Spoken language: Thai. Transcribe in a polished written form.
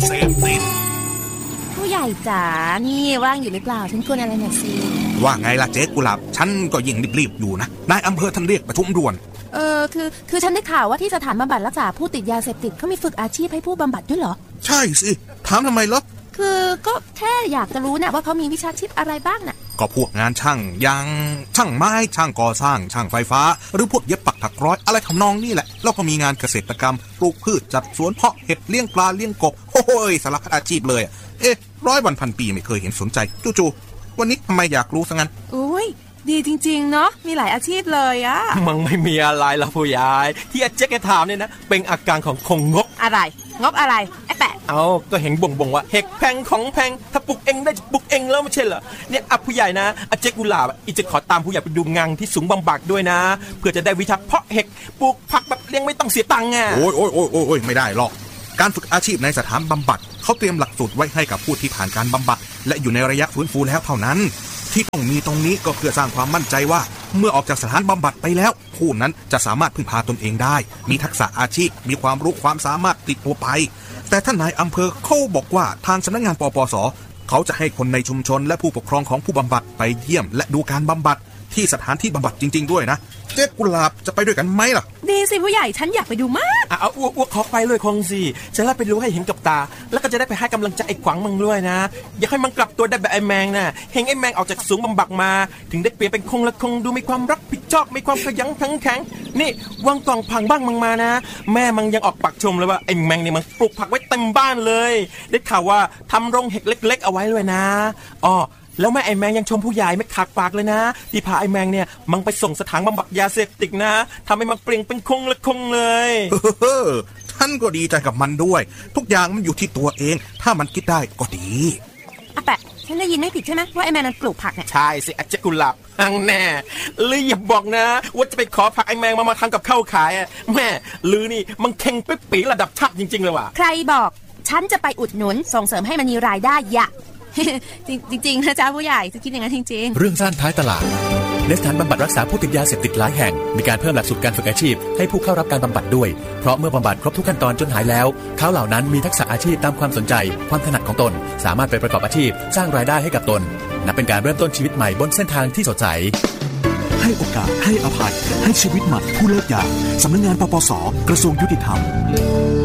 เสพติดผู้ใหญ่จ๋านี่ว่างอยู่หรือเปล่าฉันควรอะไรหน่อยสิว่าไงล่ะเจ๊กุหลาบฉันก็ยิ่งรีบๆอยู่นะนายอำเภอท่านเรียกประชุมด่วนคือฉันได้ข่าวว่าที่สถานบำบัดรักษาผู้ติดยาเสพติดเขามีฝึกอาชีพให้ผู้บำบัดด้วยเหรอใช่สิถามทำไมล่ะคือก็แค่อยากจะรู้นะว่าเขามีวิชาชีพอะไรบ้างน่ะก็พวกงานช่างอย่างช่างไม้ช่างก่อสร้างช่างไฟฟ้าหรือพวกเย็บปักถักร้อยอะไรทำนองนี่แหละแล้วก็มีงานเกษตรกรรมปลูกพืชจัดสวนเพาะเห็ดเลี้ยงปลาเลี้ยงกบโอ้ยสารพัดอาชีพเลย100 วันพันปีไม่เคยเห็นสนใจจู่ๆวันนี้ทำไมอยากรู้ซะงั้นอุ้ยดีจริงๆเนาะมีหลายอาชีพเลยอะมันไม่มีอะไรล่ะผู้ใหญ่ที่อาเจ๊แกถามเนี่ยนะเป็นอาการของคงงกอะไรงกอะไรไอ้แปะก็เห็นบ่งว่าเห็ดแพงของแพงถ้าปลูกเองได้ปลูกเองแล้วไม่ใช่เหรอเนี่ยผู้ใหญ่นะอาเจ๊กุหลาบอีจะขอตามผู้ใหญ่ไปดูงานที่สูงบำบัดด้วยนะเพื่อจะได้วิชาเพาะเห็ดปลูกผักแบบเลี้ยงไม่ต้องเสียตังค์อ่ะโอ้ยไม่ได้หรอกการฝึกอาชีพในสถานบำบัดเขาเตรียมหลักสูตรไว้ให้กับผู้ที่ผ่านการบำบัดและอยู่ในระยะฟื้นฟูแล้วเท่านั้นที่ต้องมีตรงนี้ก็เพื่อสร้างความมั่นใจว่าเมื่อออกจากสถานบำบัดไปแล้วผู้นั้นจะสามารถพึ่งพาตนเองได้มีทักษะอาชีพมีความรู้ความสามารถติดตัวไปแต่ท่านนายอำเภอเขาบอกว่าทางสำนักงานปปส.เขาจะให้คนในชุมชนและผู้ปกครองของผู้บำบัดไปเยี่ยมและดูการบำบัดที่สถานที่บำบัดจริงๆด้วยนะเจ๊กุหลาบจะไปด้วยกันไหมล่ะดีสิผู้ใหญ่ฉันอยากไปดูมากอ้วกขอไปเลยคงสิจะได้ไปรู้ให้เห็นกับตาแล้วก็จะได้ไปให้กำลังใจไอ้ขวังมึงด้วยนะอยากให้มันกลับตัวได้แบบไอ้แมงนะเห็นไอ้แมงออกจากสูงบำบัดมาถึงได้เปลี่ยนเป็นคงละคงดูมีความรักผิดชอบมีความขยันขันแข็งนี่วางกล่องผังบ้างมึงมานะแม่มึงยังออกปากชมเลยว่าไอ้แมงเนี่ยมันปลูกผักไว้เต็มบ้านเลยได้ข่าวว่าทำโรงเห็ดเล็กๆเอาไว้ด้วยนะแล้วแม่ไอ้แมงยังชมผู้ใหญ่ไม่ขาดปากเลยนะที่พาไอ้แมงเนี่ยมันไปส่งสถานบำบัดยาเสพติดนะทำให้มันเปลี่ยนเป็นคงละคงเลยท่านก็ดีใจกับมันด้วยทุกอย่างมันอยู่ที่ตัวเองถ้ามันคิดได้ก็ดีแปะฉันได้ยินไม่ผิดใช่ไหมว่าไอ้แมงมันปลูกผักเนี่ยใช่สิอาเจ๊กุหลาบอังแน่ลืออย่าบอกนะว่าจะไปขอผักไอ้แมงมาทำกับข้าวขายแม่ลือนี่มันเข่งปิ๊บปีระดับชาติจริงๆเลยว่ะใครบอกฉันจะไปอุดหนุนส่งเสริมให้มันมีรายได้ยะจริงๆนะจ๊ะผู้ใหญ่จะคิดอย่างนั้นจริงๆเรื่องซ่านท้ายตลาดในสถานบำบัดรักษาผู้ติดยาเสพติดหลายแห่งมีการเพิ่มหลักสูตรการฝึกอาชีพให้ผู้เข้ารับการบำบัดด้วยเพราะเมื่อบำบัดครบทุกขั้นตอนจนหายแล้วเขาเหล่านั้นมีทักษะอาชีพตามความสนใจความถนัดของตนสามารถไปประกอบอาชีพสร้างรายได้ให้กับตนนับเป็นการเริ่มต้นชีวิตใหม่บนเส้นทางที่สดใสให้โอกาสให้อภัยให้ชีวิตใหม่ผู้เลิกยาสำนักงานปปส.กระทรวงยุติธรรม